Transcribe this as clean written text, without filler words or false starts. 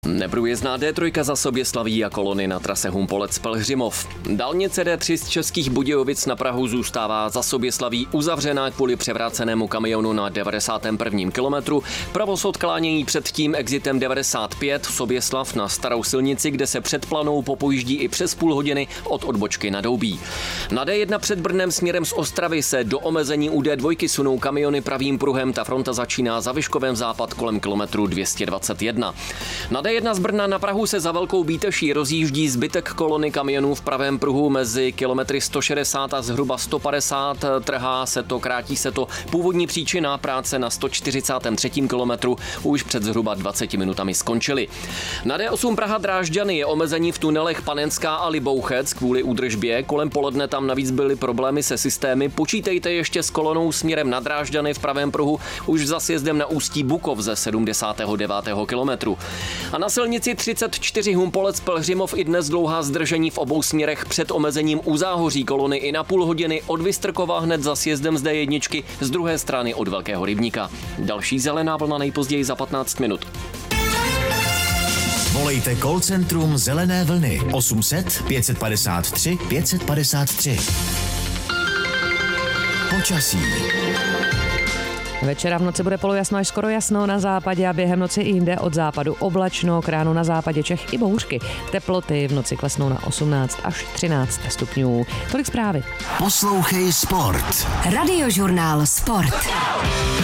Neprůjezdná D3 za Soběslaví a kolony na trase Humpolec-Pelhřimov. Dálnice D3 z Českých Budějovic na Prahu zůstává za Soběslaví uzavřená kvůli převrácenému kamionu na 91. kilometru. Provoz odklánění před tím exitem 95 Soběslav na starou silnici, kde se před Planou popojíždí i přes půl hodiny od odbočky na Doubí. Na D1 před Brnem směrem z Ostravy se do omezení u D2 sunou kamiony pravým pruhem. Ta fronta začíná za Vyškovem západ kolem kilometru 221. Na D1 z Brna na Prahu se za Velkou Bíteší rozjíždí zbytek kolony kamionů v pravém pruhu mezi kilometry 160 a zhruba 150. Trhá se to, krátí se to. Původní příčina práce na 143. kilometru už před zhruba 20 minutami skončily. Na D8 Praha Drážďany je omezení v tunelech Panenská a Libouchec kvůli údržbě. Kolem poledne tam navíc byly problémy se systémy. Počítejte ještě s kolonou směrem na Drážďany v pravém pruhu už za sjezdem na Ústí Bukov ze 79. kilometru. A na silnici 34 Humpolec-Pelhřimov i dnes dlouhá zdržení v obou směrech před omezením u záhoří kolony i na půl hodiny od Vystrkova hned za sjezdem z D1 z druhé strany od Velkého rybníka. Další zelená vlna nejpozději za 15 minut. Volejte call centrum Zelené vlny 800 553 553. Počasí. Večera v noci bude polojasno až skoro jasno na západě a během noci i jinde od západu oblačno, k ránu na západě Čech i bouřky. Teploty v noci klesnou na 18 až 13 stupňů. Tolik zprávy. Poslouchej Sport. Radiožurnál Sport.